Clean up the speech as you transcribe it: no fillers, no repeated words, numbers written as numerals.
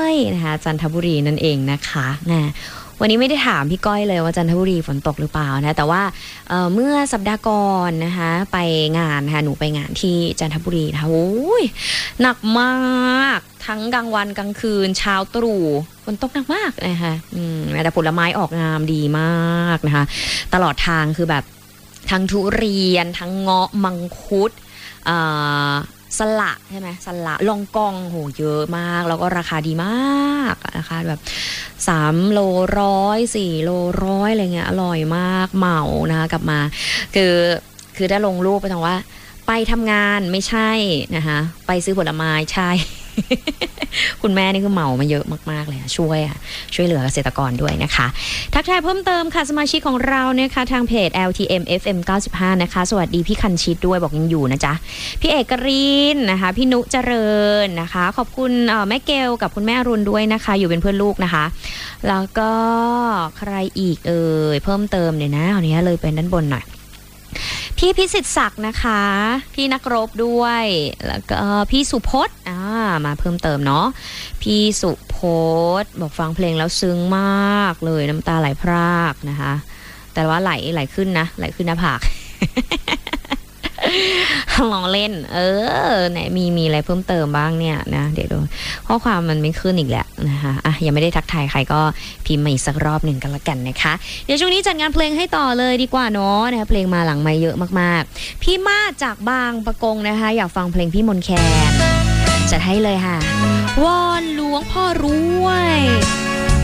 อยนะคะจันทบุรีนั่นเองนะคะวันนี้ไม่ได้ถามพี่ก้อยเลยว่าจันทบุรีฝนตกหรือเปล่านะแต่ว่าเมื่อสัปดาห์ก่อนนะคะไปงานนะคะหนูไปงานที่จันทบุรีนะคะโอ้ยหนักมากทั้งกลางวันกลางคืนเช้าตรู่ฝนตกหนักมากนะคะแต่ผลไม้ออกงามดีมากนะคะตลอดทางคือแบบทั้งทุเรียนทั้งเงาะมังคุดสละใช่ไหมสละลองกองโหเยอะมากแล้วก็ราคาดีมากราคาแบบ3 โล 100 4 โล 100อะไรเงี้ยอร่อยมากเหมานะคะกลับมาคือได้ลงรูปไปทางว่าไปทำงานไม่ใช่นะคะไปซื้อผลไม้ใช่ คุณแม่นี่คือเหมามาเยอะมากๆเลยช่วยเหลือเกษตรกรด้วยนะคะทักทายเพิ่มเติมค่ะสมาชิกของเรานะคะทางเพจ LTM FM 95นะคะสวัสดีพี่คันชิดด้วยบอกยังอยู่นะจ๊ะพี่เอกรินนะคะพี่นุเจริญนะคะขอบคุณแม่เกลกับคุณแม่อรุณด้วยนะคะอยู่เป็นเพื่อนลูกนะคะแล้วก็ใครอีกเพิ่มเติมเนี่ยนะเอาเนี้ยเลยเป็นด้านบนหน่อยพี่พิสิทธิ์ศักดิ์นะคะพี่นักรบด้วยแล้วก็พี่สุพจน์มาเพิ่มเติมเนาะพี่สุพจน์บอกฟังเพลงแล้วซึ้งมากเลยน้ำตาไหลพรากนะคะแต่ว่าไหลขึ้นนะไหลขึ้นหน้าผาก ลองเล่นไหนมีอะไรเพิ่มเติมบ้างเนี่ยนะเดี๋ยวดูข้อความมันไม่ขึ้นอีกแล้วนะคะยังไม่ได้ทักทายใครก็พิมพ์มาอีกสักรอบหนึ่งกันละกันนะคะเดี๋ยวช่วงนี้จัดงานเพลงให้ต่อเลยดีกว่าเนาะนะคะเพลงมาหลังไมค์เยอะมากๆพี่มาจากบางปะกงนะคะอยากฟังเพลงพี่มนต์แคนจัดให้เลยค่ะวอนหลวงพ่อรวย